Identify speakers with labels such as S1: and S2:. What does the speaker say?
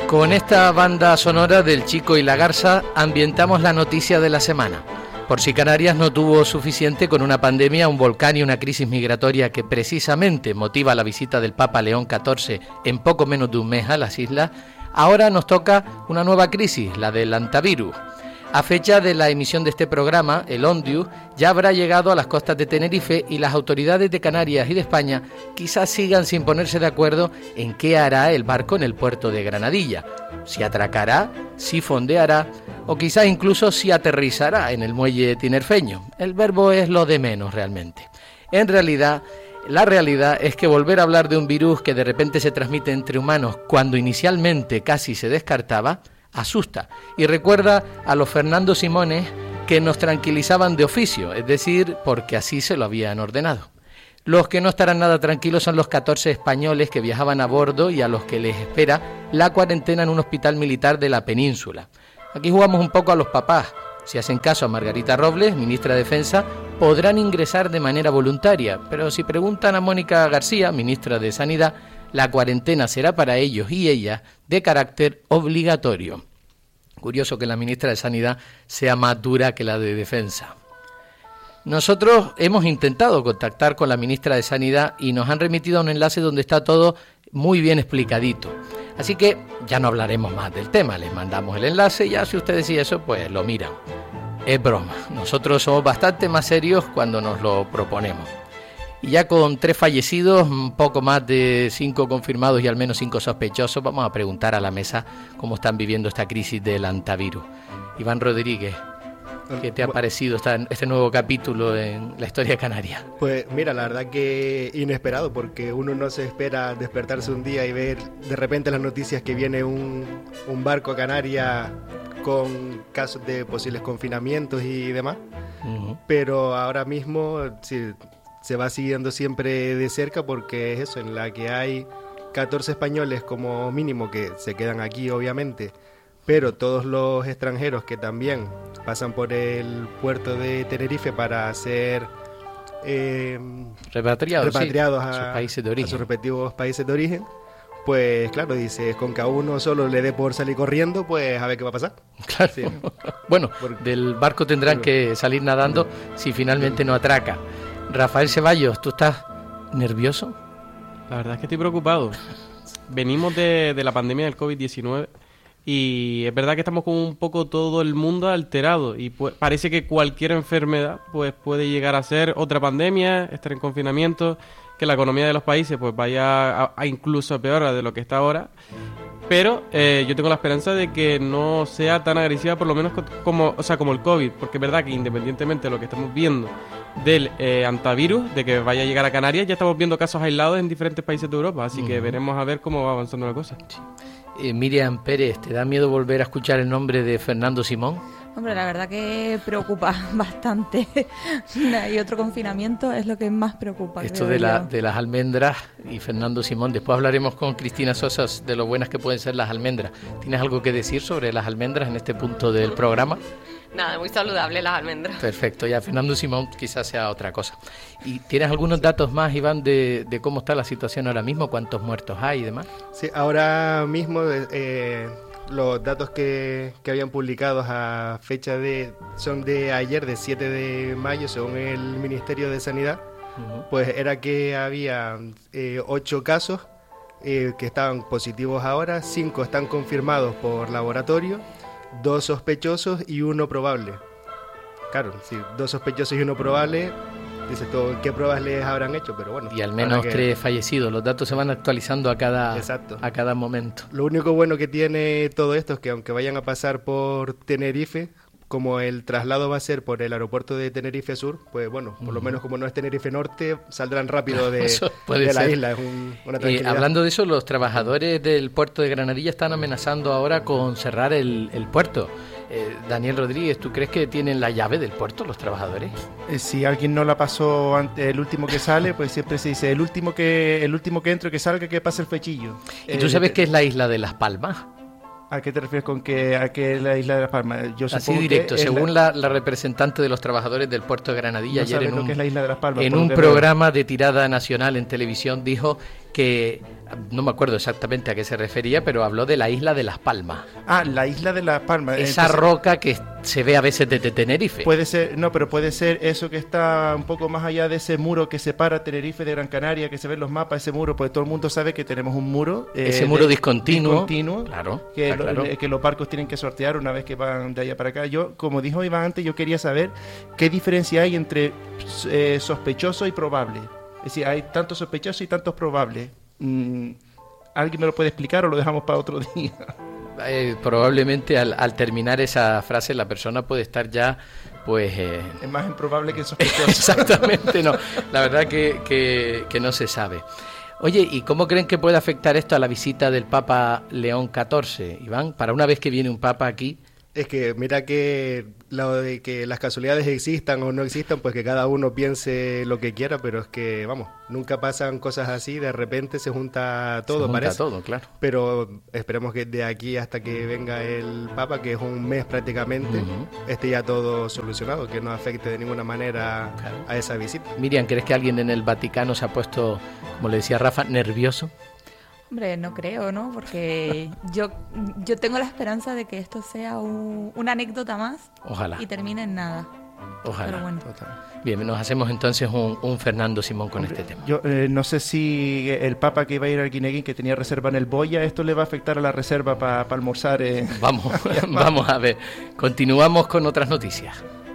S1: Con esta banda sonora del Chico y la Garza ambientamos la noticia de la semana. Por si Canarias no tuvo suficiente con una pandemia, un volcán y una crisis migratoria que precisamente motiva la visita del Papa León XIV en poco menos de un mes a las islas, ahora nos toca una nueva crisis, la del hantavirus. A fecha de la emisión de este programa, el Ondius ya habrá llegado a las costas de Tenerife y las autoridades de Canarias y de España quizás sigan sin ponerse de acuerdo en qué hará el barco en el puerto de Granadilla. Si atracará, si fondeará o quizás incluso si aterrizará en el muelle tinerfeño. El verbo es lo de menos realmente. En realidad, la realidad es que volver a hablar de un virus que de repente se transmite entre humanos cuando inicialmente casi se descartaba, asusta y recuerda a los Fernando Simones que nos tranquilizaban de oficio, es decir, porque así se lo habían ordenado. Los que no estarán nada tranquilos son los 14 españoles que viajaban a bordo y a los que les espera la cuarentena en un hospital militar de la península. Aquí jugamos un poco a los papás. Si hacen caso a Margarita Robles, ministra de Defensa, podrán ingresar de manera voluntaria, pero si preguntan a Mónica García, ministra de Sanidad, la cuarentena será para ellos y ellas de carácter obligatorio. Curioso que la ministra de Sanidad sea más dura que la de Defensa. Nosotros hemos intentado contactar con la ministra de Sanidad y nos han remitido a un enlace donde está todo muy bien explicadito. Así que ya no hablaremos más del tema, les mandamos el enlace y ya si ustedes y eso, pues lo miran. Es broma, nosotros somos bastante más serios cuando nos lo proponemos. Y ya con 3 fallecidos, un poco más de 5 confirmados y al menos 5 sospechosos, vamos a preguntar a la mesa cómo están viviendo esta crisis del hantavirus. Iván Rodríguez, ¿qué te ha parecido este nuevo capítulo en la historia canaria?
S2: Pues mira, la verdad que inesperado, porque uno no se espera despertarse un día y ver de repente las noticias que viene un barco a Canarias con casos de posibles confinamientos y demás. Uh-huh. Pero ahora mismo sí, se va siguiendo siempre de cerca porque es eso, en la que hay 14 españoles como mínimo que se quedan aquí obviamente, pero todos los extranjeros que también pasan por el puerto de Tenerife para ser repatriados sí, a sus países de origen, a sus respectivos países de origen, pues claro, dices, con que a uno solo le dé por salir corriendo, pues a ver qué va a pasar.
S1: Claro. Sí. Bueno, del barco tendrán que salir nadando si finalmente no atraca. Rafael Ceballos, ¿tú estás nervioso?
S3: La verdad es que estoy preocupado. Venimos de la pandemia del COVID-19 y es verdad que estamos con un poco todo el mundo alterado y parece que cualquier enfermedad pues puede llegar a ser otra pandemia, estar en confinamiento, que la economía de los países pues vaya a incluso peor de lo que está ahora. Pero yo tengo la esperanza de que no sea tan agresiva, por lo menos como el COVID, porque es verdad que independientemente de lo que estamos viendo del hantavirus, de que vaya a llegar a Canarias, ya estamos viendo casos aislados en diferentes países de Europa, así que veremos a ver cómo va avanzando la cosa.
S1: Sí. Miriam Pérez, ¿te da miedo volver a escuchar el nombre de Fernando Simón?
S4: Hombre, la verdad que preocupa bastante. Y otro confinamiento es lo que más preocupa.
S1: Esto de las almendras y Fernando Simón. Después hablaremos con Cristina Sosa de lo buenas que pueden ser las almendras. ¿Tienes algo que decir sobre las almendras en este punto del programa?
S5: Nada, muy saludable las almendras.
S1: Perfecto, ya Fernando Simón quizás sea otra cosa. ¿Y tienes algunos datos más, Iván, de cómo está la situación ahora mismo? ¿Cuántos muertos hay y demás?
S2: Sí, ahora mismo los datos que habían publicado a fecha son de ayer, de 7 de mayo, según el Ministerio de Sanidad. Uh-huh. Pues era que había 8 casos que estaban positivos ahora, 5 están confirmados por laboratorio, 2 sospechosos y 1 probable. Claro, sí, 2 sospechosos y 1 probable. Dices tú, ¿qué pruebas les habrán hecho? Pero bueno.
S1: Y al menos 3 fallecidos. Los datos se van actualizando a cada momento.
S2: Lo único bueno que tiene todo esto es que aunque vayan a pasar por Tenerife, como el traslado va a ser por el aeropuerto de Tenerife Sur, pues bueno, por lo menos como no es Tenerife Norte, saldrán rápido de la isla. Es una tranquilidad.
S1: Hablando de eso, los trabajadores del puerto de Granadilla están amenazando ahora con cerrar el puerto. Daniel Rodríguez, ¿tú crees que tienen la llave del puerto los trabajadores?
S6: Si alguien no la pasó el último que sale, pues siempre se dice el último que entre, que salga, que pase el fechillo.
S1: ¿Y tú sabes qué es la isla de Las Palmas?
S6: ¿A qué te refieres con que es la isla de Las Palmas? Yo
S1: así directo, según la representante de los trabajadores del puerto de Granadilla,
S6: no ayer en un,
S1: que es la isla de Las Palmas,
S6: en un programa de tirada nacional en televisión dijo
S1: que no me acuerdo exactamente a qué se refería, pero habló de la isla de Las Palmas.
S6: Ah, la isla de Las Palmas.
S1: Esa
S6: Entonces,
S1: roca que se ve a veces desde Tenerife.
S6: puede ser, no, pero puede ser eso que está un poco más allá de ese muro que separa Tenerife de Gran Canaria, que se ven los mapas, ese muro, pues todo el mundo sabe que tenemos un muro.
S1: Ese muro discontinuo.
S6: Claro. Que,
S1: Está claro.
S6: que los barcos tienen que sortear una vez que van de allá para acá. Yo, como dijo Iván antes, yo quería saber qué diferencia hay entre sospechoso y probable. Es decir, hay tantos sospechosos y tantos probables. ¿Alguien me lo puede explicar o lo dejamos para otro día?
S1: Probablemente al terminar esa frase la persona puede estar ya, pues...
S6: Es más improbable que sospechoso.
S1: Exactamente, no. La verdad que no se sabe. Oye, ¿y cómo creen que puede afectar esto a la visita del Papa León XIV, Iván? Para una vez que viene un Papa aquí...
S2: Es que mira que lo de que las casualidades existan o no existan, pues que cada uno piense lo que quiera, pero es que, vamos, nunca pasan cosas así, de repente se junta todo,
S1: se junta
S2: parece.
S1: todo, claro.
S2: Pero esperemos que de aquí hasta que venga el Papa, que es un mes prácticamente, esté ya todo solucionado, que no afecte de ninguna manera a esa visita.
S1: Miriam, ¿crees que alguien en el Vaticano se ha puesto, como le decía Rafa, nervioso?
S4: Hombre, no creo, ¿no? Porque yo tengo la esperanza de que esto sea una anécdota más.
S1: Ojalá.
S4: Y termine en nada.
S1: Ojalá.
S4: Pero bueno.
S1: Bien, nos hacemos entonces un Fernando Simón con este tema.
S6: Yo no sé si el Papa que iba a ir al Guineguín, que tenía reserva en el Boya, esto le va a afectar a la reserva para almorzar.
S1: Vamos a ver. Continuamos con otras noticias.